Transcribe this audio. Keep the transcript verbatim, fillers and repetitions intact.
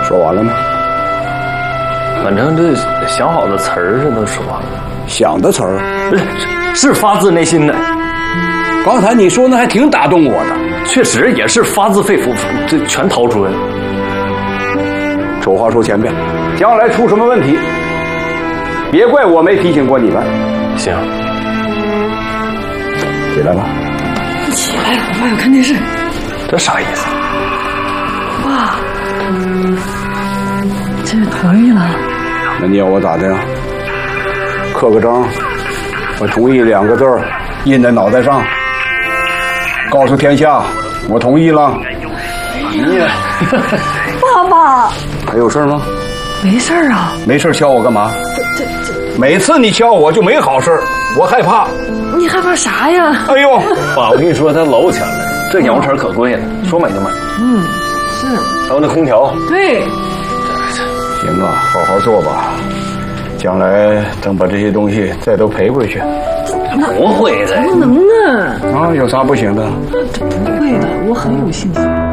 说完了吗？ 反正这想好的词儿这都说完了。 想的词儿是发自内心的。 刚才你说那还挺打动我的， 确实也是发自肺腑，这全掏出来了。 丑话说前面，将来出什么问题，别怪我没提醒过你们。 行， 起来吧。 你起来，我爸要看电视。 这啥意思？ 哇，这同意了。 那你要我咋的呀？刻个章，我同意两个字儿，印在脑袋上，告诉天下，我同意了。 你也爸爸， 还有事吗？ 没事儿啊。 没事敲我干嘛？ 这这这， 每次你敲我就没好事，我害怕。 你害怕啥呀？ 哎呦， 爸，我跟你说，他老有钱了，这羊肉串可贵了，说买就买。 嗯，是。 还有那空调。 对。 行啊，好好做吧，将来等把这些东西再都赔回去。 不会的。 不能呢。 啊，有啥不行的？ 这不会的，我很有信心。